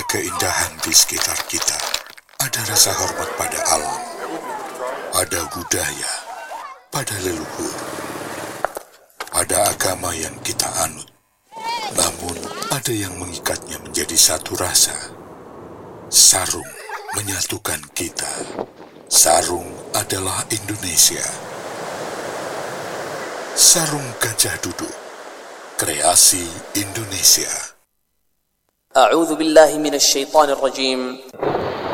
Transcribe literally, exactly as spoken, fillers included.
keindahan di sekitar kita. Ada rasa hormat pada alam. Ada budaya pada leluhur. Ada agama yang kita anut. Namun ada yang mengikatnya menjadi satu rasa. Sarung menyatukan kita. Sarung adalah Indonesia. Sarung Gajah Duduk, kreasi Indonesia. A'udzu billahi minasy syaithanir rajim.